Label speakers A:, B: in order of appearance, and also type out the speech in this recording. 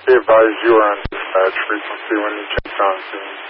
A: Be advised you are on dispatch frequency when you check on scene.